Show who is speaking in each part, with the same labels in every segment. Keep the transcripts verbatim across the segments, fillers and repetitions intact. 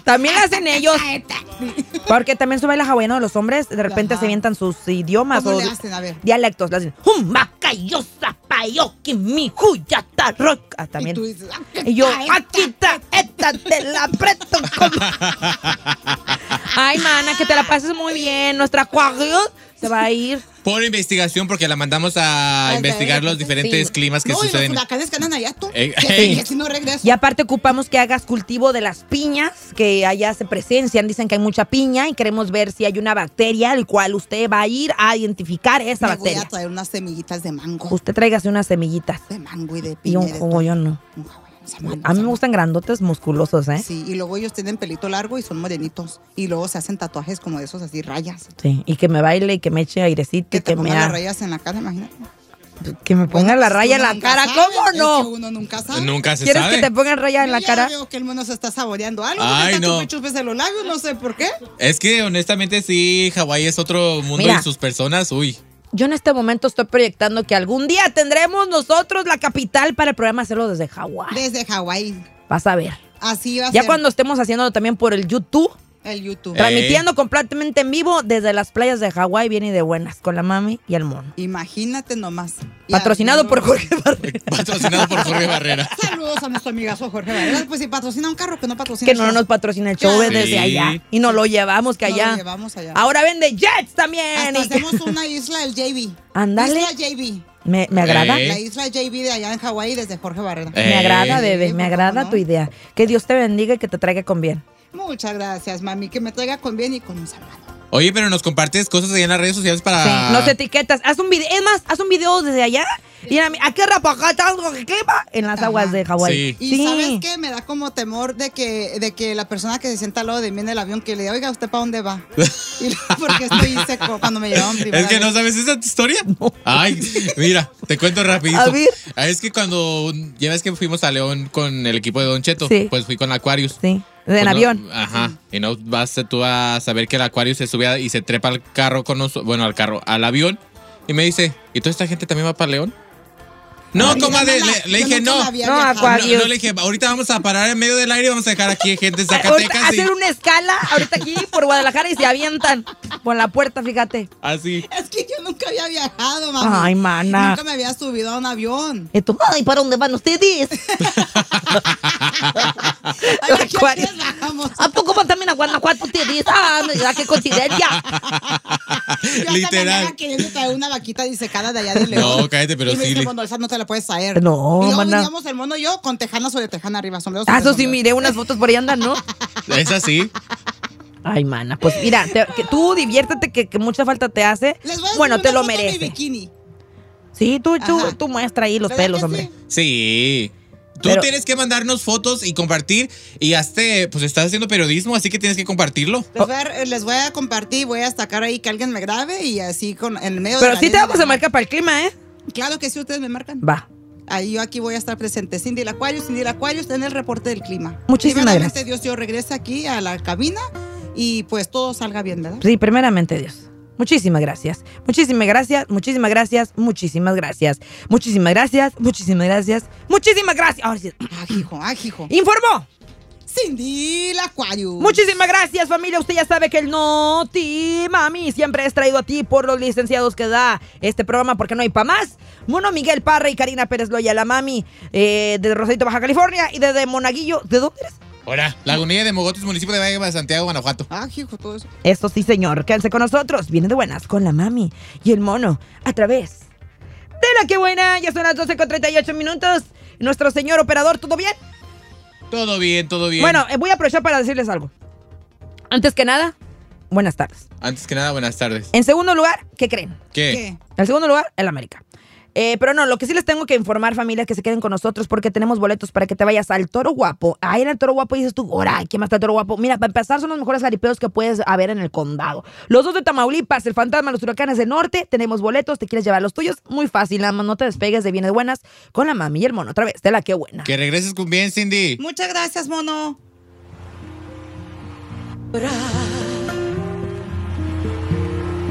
Speaker 1: También la hacen ellos. Porque también su baile hawaiano de los hombres, de repente
Speaker 2: Ajá.
Speaker 1: se avientan sus idiomas
Speaker 2: ¿Cómo
Speaker 1: o
Speaker 2: le hacen? A ver.
Speaker 1: dialectos. Le hacen Humakayosa payoki mi huyata rock. Ah, también.
Speaker 2: Y tú dices, "Ah, qué
Speaker 1: Y yo,
Speaker 2: tal,
Speaker 1: aquí está, esta te la presto como. Ay, mana, que te la pases muy bien. Nuestra cuagio se va a ir.
Speaker 3: Por investigación, porque la mandamos a
Speaker 2: Ay,
Speaker 3: investigar
Speaker 2: sí.
Speaker 3: los diferentes
Speaker 1: Sí.
Speaker 3: climas que
Speaker 2: no, y los
Speaker 3: suceden.
Speaker 2: huracanes que andan allá, tú.
Speaker 3: Ey,
Speaker 2: Que-
Speaker 3: ey.
Speaker 2: que si no regreso.
Speaker 1: Y aparte ocupamos que hagas cultivo de las piñas, que allá se presencian. Dicen que hay mucha piña y queremos ver si hay una bacteria, el cual usted va a ir a identificar esa
Speaker 2: Me voy
Speaker 1: bacteria.
Speaker 2: a traer unas semillitas de mango.
Speaker 1: Usted tráigase unas semillitas.
Speaker 2: De mango y de
Speaker 1: Y
Speaker 2: piña.
Speaker 1: un
Speaker 2: y de
Speaker 1: jugo,
Speaker 2: todo.
Speaker 1: yo no.
Speaker 2: Un hawaiano, se manda,
Speaker 1: A mí
Speaker 2: se
Speaker 1: me gustan grandotes, musculosos, ¿eh?
Speaker 2: Sí, y luego ellos tienen pelito largo y son morenitos. Y luego se hacen tatuajes como de esos así, rayas.
Speaker 1: Sí. Y que me baile y que me eche airecito
Speaker 2: Que
Speaker 1: y
Speaker 2: te
Speaker 1: que me,
Speaker 2: pongan las
Speaker 1: ha-
Speaker 2: rayas en la cara, imagínate.
Speaker 1: que me ponga la
Speaker 2: Pues
Speaker 1: raya en
Speaker 2: uno
Speaker 1: la
Speaker 2: nunca
Speaker 1: cara.
Speaker 2: sabe,
Speaker 1: ¿Cómo
Speaker 2: es
Speaker 1: no?
Speaker 2: que uno nunca sabe.
Speaker 3: Nunca se
Speaker 1: ¿Quieres
Speaker 3: sabe.
Speaker 1: que te pongan raya en
Speaker 2: Yo
Speaker 1: la
Speaker 2: ya
Speaker 1: cara?
Speaker 2: veo que el mono se está saboreando algo.
Speaker 3: Ay,
Speaker 2: Ay,
Speaker 3: no.
Speaker 2: no. Chupes de los labios, no sé por qué.
Speaker 3: Es que honestamente sí, Hawái es otro mundo
Speaker 1: Mira.
Speaker 3: y sus personas, uy.
Speaker 1: Yo en este momento estoy proyectando que algún día tendremos nosotros la capital para el programa hacerlo desde Hawái.
Speaker 2: Desde Hawái.
Speaker 1: Vas a ver.
Speaker 2: Así va a
Speaker 1: Ya
Speaker 2: ser
Speaker 1: cuando estemos haciéndolo también por el YouTube,
Speaker 2: el YouTube.
Speaker 3: Eh.
Speaker 1: transmitiendo completamente en vivo desde las playas de Hawái, viene y de buenas, con la mami y el mono.
Speaker 2: Imagínate nomás. Y
Speaker 1: Patrocinado
Speaker 2: a-
Speaker 1: por Jorge Barrera.
Speaker 3: Patrocinado por Jorge Barrera.
Speaker 2: Saludos a nuestro amigazo Jorge Barrera. Pues si patrocina un carro, que no patrocina
Speaker 1: Que
Speaker 2: el
Speaker 1: no
Speaker 2: show.
Speaker 1: nos patrocina el show
Speaker 2: Claro.
Speaker 1: desde
Speaker 3: Sí.
Speaker 1: allá. Y nos lo llevamos que
Speaker 2: Nos
Speaker 1: allá.
Speaker 2: lo llevamos allá.
Speaker 1: Ahora vende jets también.
Speaker 2: Hasta
Speaker 1: Y-
Speaker 2: hacemos una isla del J B.
Speaker 1: Ándale.
Speaker 2: Isla J B.
Speaker 1: Me, me agrada.
Speaker 3: Eh.
Speaker 2: La isla J B de allá en Hawái desde Jorge Barrera.
Speaker 3: Eh.
Speaker 1: Me agrada,
Speaker 3: Sí,
Speaker 1: bebé. Me
Speaker 2: ¿cómo
Speaker 1: agrada
Speaker 2: no?
Speaker 1: tu idea. Que Dios te bendiga y que te traiga con bien.
Speaker 2: Muchas gracias, mami. Que me traiga con bien y con un salado.
Speaker 3: Oye, pero nos compartes cosas ahí en las redes sociales para...
Speaker 1: Sí, nos etiquetas. Haz un video. Es más, haz un video desde allá. Y a, mí, ¿a qué rapacata clima? En las
Speaker 2: Ajá.
Speaker 1: aguas de Hawái.
Speaker 3: Sí.
Speaker 2: Y ¿sabes qué? Me da como temor de que, de que la persona que se sienta al lado de mí en el avión, que le diga, oiga, ¿usted para dónde va? Y luego, porque estoy seco cuando me llevaban primera
Speaker 3: Es que no
Speaker 2: vez.
Speaker 3: sabes esa historia. Ay, mira, te cuento rapidito.
Speaker 1: A ver.
Speaker 3: Ah, Es que cuando ya ves que fuimos a León con el equipo de Don Cheto,
Speaker 1: Sí.
Speaker 3: pues fui con Aquarius.
Speaker 1: Sí. En
Speaker 3: Pues no-
Speaker 1: avión.
Speaker 3: Ajá. Y no vas tú a saber que el Aquarius se sube a- y se trepa al carro con nosotros, bueno, al carro, al avión. Y me dice, ¿y toda esta gente también va para León? No,
Speaker 2: Ay,
Speaker 3: comadre,
Speaker 2: yo no la-
Speaker 3: le, le
Speaker 2: yo
Speaker 3: dije
Speaker 2: nunca
Speaker 3: no.
Speaker 2: la había
Speaker 1: No,
Speaker 2: viajado.
Speaker 1: Aquarius.
Speaker 3: No, no, le dije, ahorita vamos a parar en medio del aire y vamos a dejar aquí gente de
Speaker 1: Ahorita
Speaker 3: Zacatecas. y-
Speaker 1: hacer una escala ahorita aquí por Guadalajara y se avientan por la puerta, fíjate.
Speaker 3: Así.
Speaker 2: Es que yo nunca había viajado, mami.
Speaker 1: Ay, mana.
Speaker 2: Nunca me había subido a un avión.
Speaker 1: Y tú, ay, ¿para dónde van ustedes?
Speaker 2: Ay, aquí
Speaker 1: Acuario.
Speaker 2: apenas bajamos.
Speaker 1: ¿A poco van también a Guanajuato ustedes? Ah, mira qué coincidencia.
Speaker 2: Yo hasta me
Speaker 3: Literal.
Speaker 2: andaba queriendo traer una vaquita disecada de allá de León.
Speaker 3: No, cállate, pero
Speaker 2: y me
Speaker 3: sí.
Speaker 2: dice,
Speaker 3: le-
Speaker 2: bueno, esa no te la puedes traer.
Speaker 1: No,
Speaker 2: y luego
Speaker 1: mana.
Speaker 2: veníamos el mono y yo con tejana sobre tejana arriba, sombreros
Speaker 1: Ah,
Speaker 2: sobre
Speaker 1: eso sí,
Speaker 2: sombreros.
Speaker 1: miré unas fotos por ahí andan, ¿no?
Speaker 3: Es así.
Speaker 1: Ay, mana, pues mira, te- que tú diviértete, que, que mucha falta te hace.
Speaker 2: Les voy a
Speaker 1: Bueno,
Speaker 2: subir
Speaker 1: te
Speaker 2: una
Speaker 1: lo
Speaker 2: foto de mi
Speaker 1: merece.
Speaker 2: bikini.
Speaker 1: Sí, tú, tú,
Speaker 2: Ajá.
Speaker 1: tú muestra ahí los
Speaker 2: ¿Verdad
Speaker 1: pelos,
Speaker 2: que
Speaker 1: hombre.
Speaker 2: sí?
Speaker 3: Sí. Tú
Speaker 1: Pero-
Speaker 3: tienes que mandarnos fotos y compartir. Y hazte, pues estás haciendo periodismo, así que tienes que compartirlo.
Speaker 2: Les voy, a, les voy a compartir, voy a destacar ahí que alguien me grabe y así con en el medio de
Speaker 1: Pero
Speaker 2: la
Speaker 1: sí te
Speaker 2: línea
Speaker 1: vamos
Speaker 2: de-
Speaker 1: a marcar para el clima, ¿eh?
Speaker 2: Claro que sí, ustedes me marcan.
Speaker 1: Va.
Speaker 2: Ahí yo aquí voy a estar presente. Cindy Lacuarios, Cindy Lacuarios en el reporte del clima.
Speaker 1: Muchísimas
Speaker 2: Primeramente,
Speaker 1: gracias.
Speaker 2: Dios, yo regrese aquí a la cabina y pues todo salga bien, ¿verdad?
Speaker 1: Sí, primeramente Dios. Muchísimas gracias. Muchísimas gracias, muchísimas gracias, muchísimas gracias. Muchísimas gracias, muchísimas gracias, muchísimas gracias. Ahora sí.
Speaker 2: Ah, hijo, ah, hijo.
Speaker 1: Informó.
Speaker 2: Cindy Lacuarios.
Speaker 1: Muchísimas gracias, familia. Usted ya sabe que el Noti Mami siempre es traído a ti por los licenciados que da este programa, porque no hay pa' más. Mono Miguel Parra y Karina Pérez Loya, la mami eh, de Rosarito, Baja California, y desde Monaguillo. ¿De dónde eres?
Speaker 3: Hola. Lagunilla de Mogotes, municipio de Valle de Santiago, Guanajuato.
Speaker 2: Ah, hijo, todo eso.
Speaker 1: Esto sí, señor. Quédense con nosotros. Viene de buenas con la mami y el mono a través de la que buena. Ya son las doce con treinta y ocho minutos. Nuestro señor operador, ¿todo bien?
Speaker 3: Todo bien, todo bien.
Speaker 1: Bueno, eh, voy a aprovechar para decirles algo. Antes que nada, buenas tardes.
Speaker 3: Antes que nada, buenas tardes.
Speaker 1: En segundo lugar, ¿qué creen?
Speaker 3: ¿Qué?
Speaker 2: ¿Qué?
Speaker 1: En segundo lugar, el América. Eh, pero no, lo que sí les tengo que informar, familia, es que se queden con nosotros porque tenemos boletos para que te vayas al Toro Guapo. Ahí en el Toro Guapo dices tú, ¡ora! ¿Quién más está el Toro Guapo? Mira, para empezar, son los mejores jaripeos que puedes haber en el condado. Los dos de Tamaulipas, el Fantasma, los Huracanes del Norte, tenemos boletos, te quieres llevar los tuyos, muy fácil, nada más no te despegues de Bienes Buenas con la mami y el mono, otra vez, de la que buena.
Speaker 3: Que regreses con bien, Cindy.
Speaker 2: Muchas gracias, mono.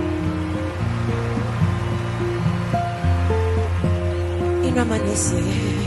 Speaker 4: Y no amanecer.